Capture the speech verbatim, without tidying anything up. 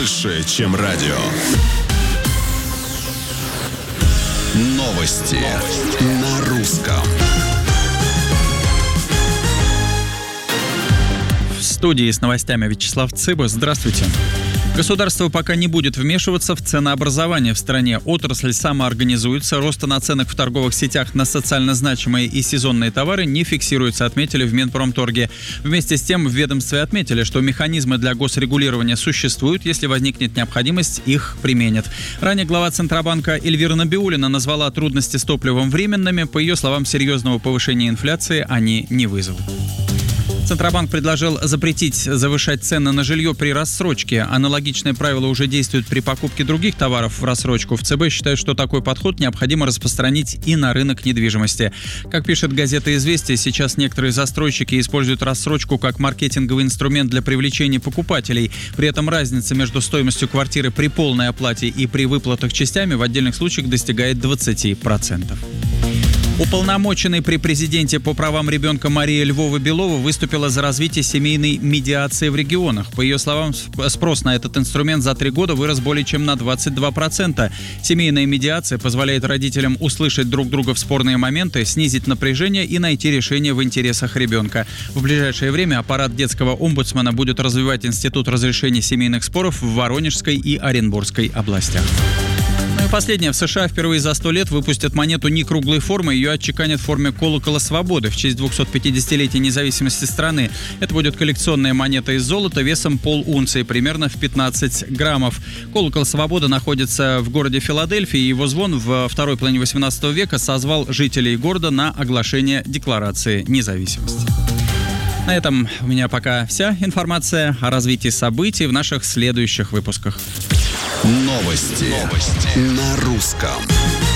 больше, чем радио. Новости, Новости. на русском. В студии с новостями Вячеслав Цыба. Здравствуйте. Государство пока не будет вмешиваться в ценообразование в стране. Отрасль самоорганизуется. Роста наценок в торговых сетях на социально значимые и сезонные товары не фиксируется, отметили в Минпромторге. Вместе с тем в ведомстве отметили, что механизмы для госрегулирования существуют. Если возникнет необходимость, их применят. Ранее глава Центробанка Эльвира Набиуллина назвала трудности с топливом временными. По ее словам, серьезного повышения инфляции они не вызовут. Центробанк предложил запретить завышать цены на жилье при рассрочке. Аналогичные правила уже действуют при покупке других товаров в рассрочку. В ЦБ считают, что такой подход необходимо распространить и на рынок недвижимости. Как пишет газета «Известия», сейчас некоторые застройщики используют рассрочку как маркетинговый инструмент для привлечения покупателей. При этом разница между стоимостью квартиры при полной оплате и при выплатах частями в отдельных случаях достигает двадцати процентов. Уполномоченный при президенте по правам ребенка Мария Львова-Белова выступила за развитие семейной медиации в регионах. По ее словам, спрос на этот инструмент за три года вырос более чем на двадцать два процента. Семейная медиация позволяет родителям услышать друг друга в спорные моменты, снизить напряжение и найти решение в интересах ребенка. В ближайшее время аппарат детского омбудсмена будет развивать институт разрешения семейных споров в Воронежской и Оренбургской областях. Ну и последнее. В США впервые за сто лет выпустят монету не круглой формы. Ее отчеканят в форме колокола свободы в честь двухсотпятидесятилетия независимости страны. Это будет коллекционная монета из золота весом полунции, примерно в пятнадцать граммов. Колокол свободы находится в городе Филадельфии. Его звон во второй половине восемнадцатого века созвал жителей города на оглашение Декларации независимости. На этом у меня пока вся информация о развитии событий в наших следующих выпусках. Новости, Новости. на русском.